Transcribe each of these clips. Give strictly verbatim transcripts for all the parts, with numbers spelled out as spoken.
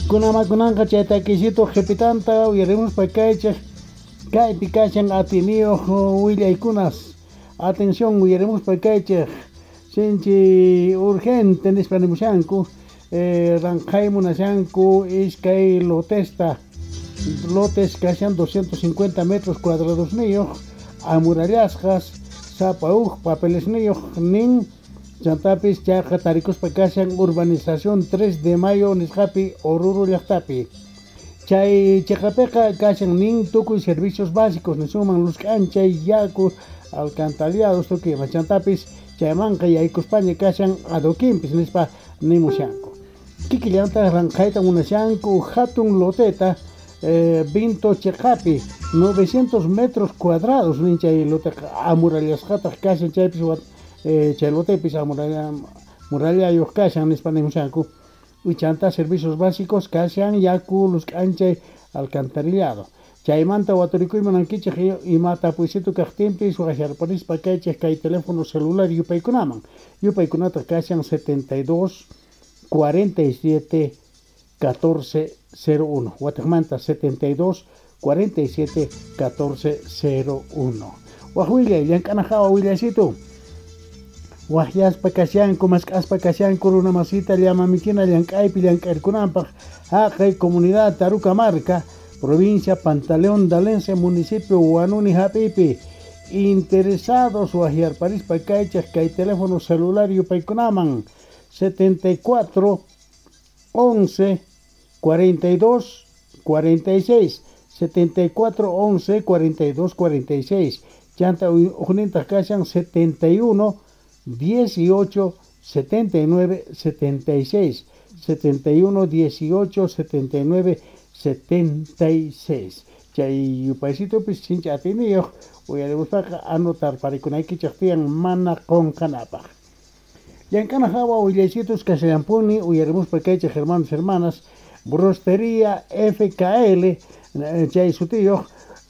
Kunama kunanqa chay taquisito qhipitanta uyarimus paykaychaq kaypi kashan atiniyuq willaykunas atención uyarimus paykaychaq sinchi urgente nispa nimushanku eh, ranqay munashanku iskay lotesta lotes kashan doscientos cincuenta metros cuadrados niyuq amurallasqas sapa uj papeles niyuq nin chantapis chayqa tarikuspa kashan urbanización tres de mayo nisqapi Oruro llaqtapi chay chayqapiqa kashan nin tukuy servicios básicos nisuman luz k'anchay yaku alcantarillados tukima chantapis chaymanqa yaykuspaña kashan adoquinpis nispa nimushanku kikillanta ranqayta munashanku hatun loteta eh, Vinto chayqapi novecientos metros cuadrados nin chay loteqa amurallasqataq kashan chaypis wat Eh, chaylotepis amuralla murallayuq kashan nispa nimushanku uchanta servicios básicos kashan yaku luz k'anchay alcantarillado chaymanta waturikuyman nankichik imata puysitu kaqtinpis washarparispa kaychik kay teléfono celular yupaykunaman yupaykunata kashan setenta y dos cuarenta y siete catorce cero uno wataqmanta setenta y dos cuarenta y siete catorce cero uno waq willay llank'ana hawa willaysitu Wahyaspa kashanku mask'aspa kashanku runa masita llamamikina llank'aypi llank'aykunanpaq haqay comunidad Taruca Marca provincia Pantaleón Dalense municipio Huanuni Hapipi interesados wahyarparispa kaychaq kay teléfono celular yupaykunaman setenta y cuatro once cuarenta y dos cuarenta y seis setenta y cuatro once cuarenta y dos cuarenta y seis chanta ujuninta kashan setenta y uno dieciocho setenta y nueve setenta y seis setenta y uno dieciocho setenta y nueve setenta y seis chay yupaysito pis sincha atiniyuq uyarimuspaqa anotar parikunaykichaq tiyan mana qonqanapaq llank'ana hawa willaysitus kashallampuni uyarimuspa kaychaq hermanos hermanas Brostería F K L chay sutiyuq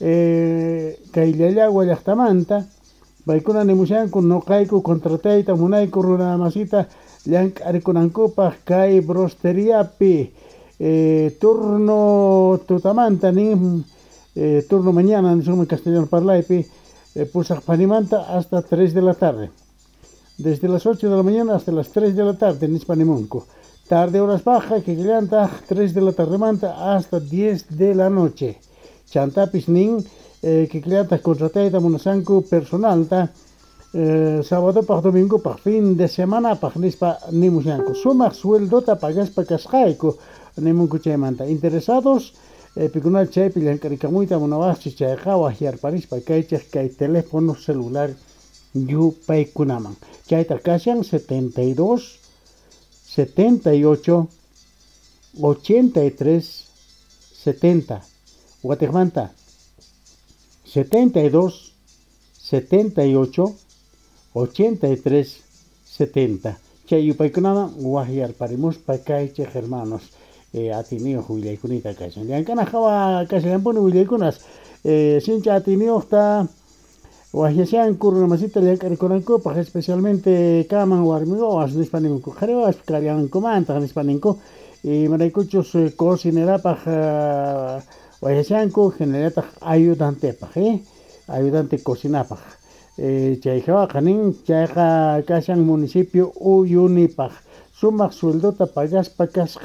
eh, kay llallawa llaqtamanta paykuna nimushanku noqayku contratayta munayku runa masita llank'arikunankupaq kay brosteriapi eh, turno tutamanta nin eh, turno mañana nisunman castellano parlaypi eh, pusaqpanimanta hasta tres de la tarde desde las ocho de la mañana hasta las tres de la tarde nispanimunku tarde horas baja que llanta tres de la tarde manta hasta diez de la noche chantapis nin Eh, que clienta contratayta munasanku personal ta eh, sábado pa domingo pa fin de semana pa nispa nimushanku sumaq sueldota pagaspa kasqayku nimunku chaymanta interesados eh, pikunal chaypi llank'arikamuyta munawaqchik chayqa wahyarparispa kaychaq kay teléfono celular yupaykunaman chayta kashan setenta y dos setenta y ocho ochenta y tres setenta watiqmanta setenta y dos setenta y ocho ochenta y tres setenta chay yupaykunaman wahyarparimuspa kaychaq hermanos eh, atiniyuq willaykunita kashan llank'ana hawa kashallampuni willaykunas eh, sincha atiniyuqta wahyashanku runa masita llank'arikunankupaq especialmente kaman warmiwawas nispa nimunku qhariwawas kallankumanta nispa ninku imaraykuchus eh, cocinerapaq uh, wahyashanku generataq ayudantepaq eh ayudante cocinapaq eh chayqa nin chayqa kashan municipio Uyunipaq sumaq sueldota pagaspa kasqa